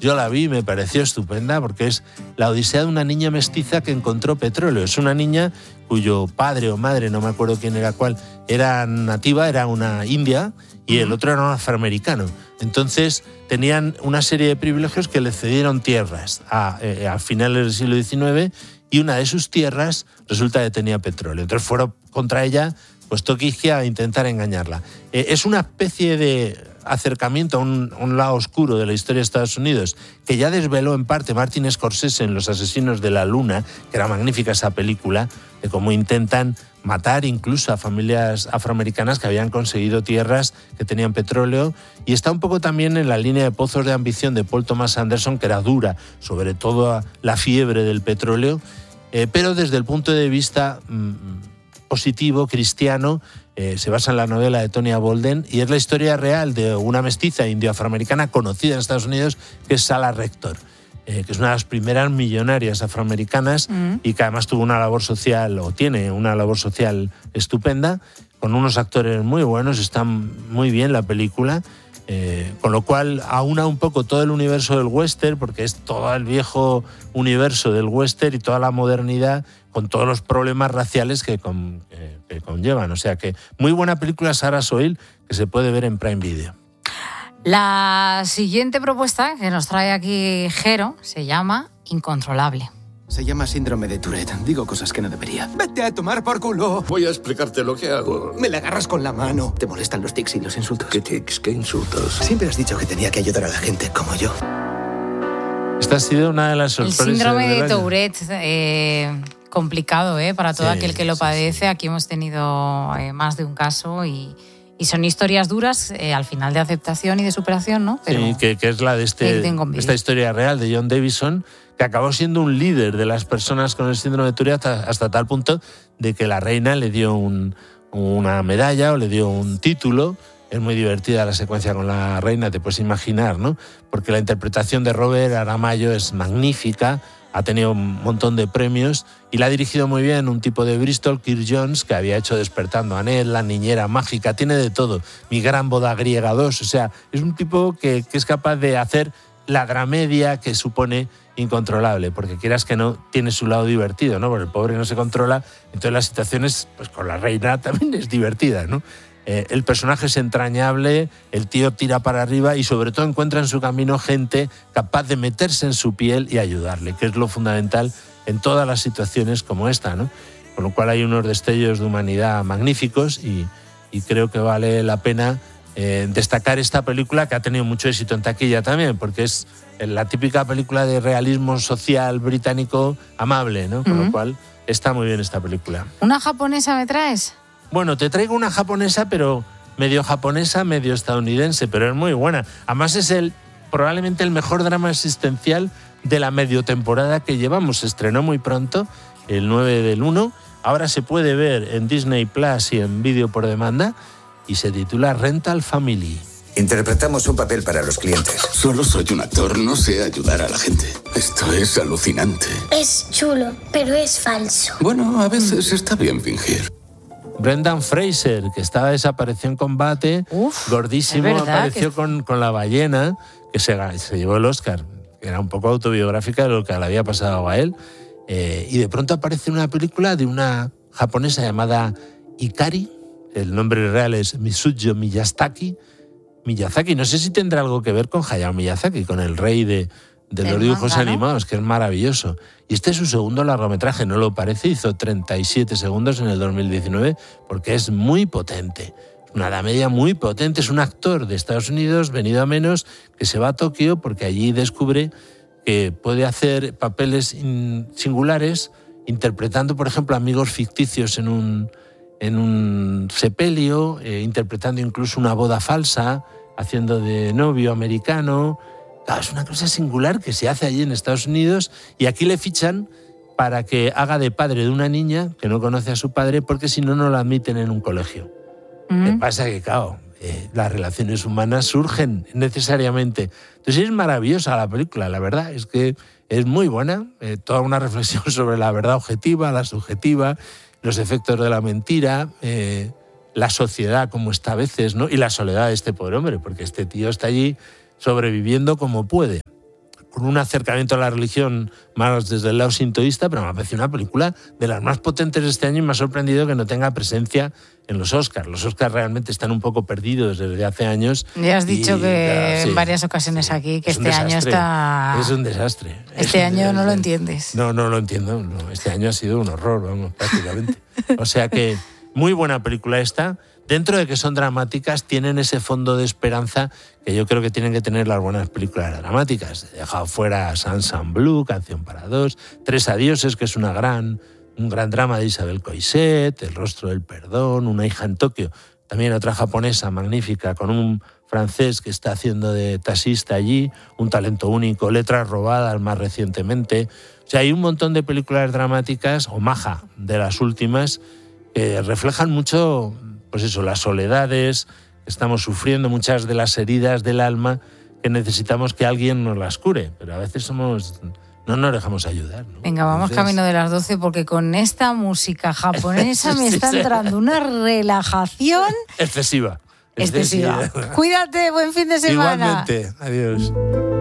Yo la vi y me pareció estupenda porque es la odisea de una niña mestiza que encontró petróleo. Es una niña cuyo padre o madre, no me acuerdo quién era cuál, era nativa, era una india, y el otro era un afroamericano. Entonces tenían una serie de privilegios que le cedieron tierras a finales del siglo XIX, y una de sus tierras resulta que tenía petróleo. Entonces fueron contra ella, pues Tokiski, a intentar engañarla. Es una especie de acercamiento a un lado oscuro de la historia de Estados Unidos que ya desveló en parte Martin Scorsese en Los asesinos de la luna, que era magnífica esa película, de cómo intentan matar incluso a familias afroamericanas que habían conseguido tierras que tenían petróleo, y está un poco también en la línea de Pozos de ambición de Paul Thomas Anderson, que era dura, sobre todo la fiebre del petróleo, pero desde el punto de vista positivo, cristiano. Se basa en la novela de Tonya Bolden y es la historia real de una mestiza indio-afroamericana conocida en Estados Unidos, que es Sala Rector, que es una de las primeras millonarias afroamericanas y que además tuvo una labor social, o tiene una labor social estupenda, con unos actores muy buenos. Está muy bien la película, con lo cual aúna un poco todo el universo del western, porque es todo el viejo universo del western y toda la modernidad, con todos los problemas raciales que conllevan. O sea que muy buena película, Sarah Soil, que se puede ver en Prime Video. La siguiente propuesta que nos trae aquí Jero se llama Incontrolable. Se llama síndrome de Tourette. Digo cosas que no debería. ¡Vete a tomar por culo! Voy a explicarte lo que hago. Me la agarras con la mano. ¿Te molestan los tics y los insultos? ¿Qué tics? ¿Qué insultos? Siempre has dicho que tenía que ayudar a la gente como yo. Esta ha sido una de las sorpresas. El síndrome de año. Tourette, complicado para todo aquel que lo padece. Sí. Aquí hemos tenido más de un caso y son historias duras al final de aceptación y de superación, ¿no? Pero sí, que es la de esta historia real de John Davison, que acabó siendo un líder de las personas con el síndrome de Tourette hasta tal punto de que la reina le dio una medalla o le dio un título. Es muy divertida la secuencia con la reina, te puedes imaginar, ¿no? Porque la interpretación de Robert Aramayo es magnífica, ha tenido un montón de premios y la ha dirigido muy bien un tipo de Bristol, Kirk Jones, que había hecho Despertando a Ned, La niñera mágica, tiene de todo. Mi gran boda griega 2, o sea, es un tipo que es capaz de hacer la dramedia que supone Incontrolable, porque quieras que no, tiene su lado divertido, ¿no? Porque el pobre no se controla, entonces las situaciones, pues con la reina también es divertida, ¿no? El personaje es entrañable, el tío tira para arriba y sobre todo encuentra en su camino gente capaz de meterse en su piel y ayudarle, que es lo fundamental en todas las situaciones como esta, ¿no? Con lo cual hay unos destellos de humanidad magníficos y creo que vale la pena destacar esta película, que ha tenido mucho éxito en taquilla también, porque es la típica película de realismo social británico amable, ¿no? Con lo cual está muy bien esta película. ¿Una japonesa me traes? Bueno, te traigo una japonesa, pero medio japonesa, medio estadounidense, pero es muy buena. Además es probablemente el mejor drama existencial de la medio temporada que llevamos. Se estrenó muy pronto, el 9 del 1. Ahora se puede ver en Disney Plus y en vídeo por demanda y se titula Rental Family. Interpretamos un papel para los clientes. Solo soy un actor, no sé ayudar a la gente. Esto es alucinante. Es chulo, pero es falso. Bueno, a veces está bien fingir. Brendan Fraser, que estaba desapareció en combate, gordísimo, apareció con la ballena, que se llevó el Oscar, que era un poco autobiográfica de lo que le había pasado a él, y de pronto aparece una película de una japonesa llamada Ikari, el nombre real es Mitsuyo Miyazaki, no sé si tendrá algo que ver con Hayao Miyazaki, con el rey de los dibujos manga, animados, que es maravilloso. Y este es su segundo largometraje, ¿no lo parece? Hizo 37 segundos en el 2019, porque es muy potente. Una dramedia muy potente. Es un actor de Estados Unidos, venido a menos, que se va a Tokio porque allí descubre que puede hacer papeles singulares, interpretando, por ejemplo, amigos ficticios en un sepelio, interpretando incluso una boda falsa, haciendo de novio americano. Claro, es una cosa singular que se hace allí en Estados Unidos y aquí le fichan para que haga de padre de una niña que no conoce a su padre, porque si no, no la admiten en un colegio. Lo que pasa es que, claro, las relaciones humanas surgen necesariamente. Entonces es maravillosa la película, la verdad, es que es muy buena, toda una reflexión sobre la verdad objetiva, la subjetiva, los efectos de la mentira, la sociedad como está a veces, ¿no? Y la soledad de este pobre hombre, porque este tío está allí sobreviviendo como puede. con un acercamiento a la religión más desde el lado sintoísta, pero me ha parecido una película de las más potentes de este año y me ha sorprendido que no tenga presencia en los Oscars. Los Oscars realmente están un poco perdidos desde hace años. Ya has dicho que en varias ocasiones aquí que este año está... Es un desastre. Este año no lo entiendes. No lo entiendo. No, este año ha sido un horror, vamos, prácticamente. O sea que muy buena película esta. Dentro de que son dramáticas, tienen ese fondo de esperanza que yo creo que tienen que tener las buenas películas dramáticas. He dejado fuera Sunshine Blue, Canción para dos, Tres adioses, que es un gran drama de Isabel Coixet, El rostro del perdón, Una hija en Tokio, también otra japonesa magnífica, con un francés que está haciendo de taxista allí, un talento único, Letras robadas más recientemente. O sea, hay un montón de películas dramáticas, o Maja, de las últimas, que reflejan mucho... pues eso, las soledades que estamos sufriendo, muchas de las heridas del alma que necesitamos que alguien nos las cure, pero a veces no nos dejamos ayudar, ¿no? Venga, vamos camino de las 12 porque con esta música japonesa me está entrando una relajación excesiva. Cuídate, buen fin de semana. Igualmente, adiós.